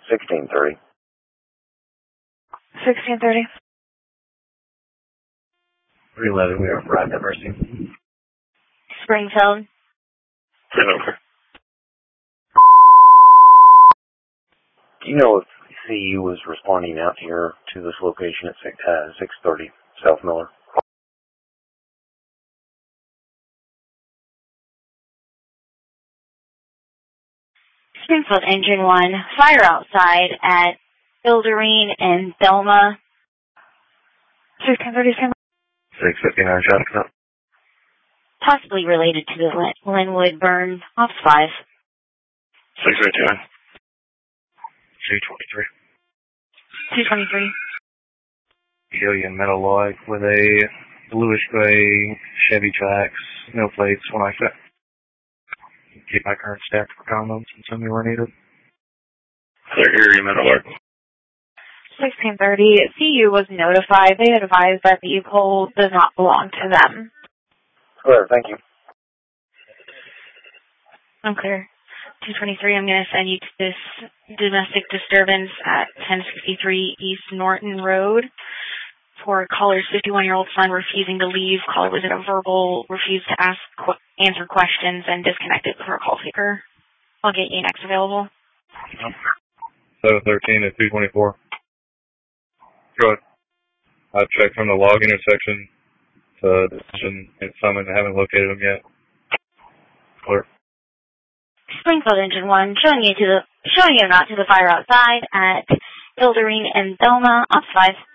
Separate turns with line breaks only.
1630.
1630.
311, we are arrived at Mercy.
Springfield.
10 over. Do you know if CU was responding out here to this location at 630 South Miller?
Springfield Engine 1. Fire outside at Ilderine and Thelma. 1630.
659 traffic up.
Possibly related to the Linwood burn. Ops 5.
659. 223.
223.
Alien metal log with a bluish gray Chevy Trax, no plates, one like that. Keep my current stacked for condoms and send me where needed. Area metal log.
1630. CU was notified. They advised that the vehicle does not belong to them.
Clear, thank you.
I'm clear. 223, I'm going to send you to this domestic disturbance at 1063 East Norton Road for caller's 51-year-old son refusing to leave. Caller was in a verbal, refused to answer questions, and disconnected with her call taker. I'll get you next available.
713 at 224. Go ahead. I checked from the log intersection to decision and summon. I haven't located them yet. Clear.
Springfield Engine 1, showing you not to the fire outside at Ilderine and Thelma, Ops 5.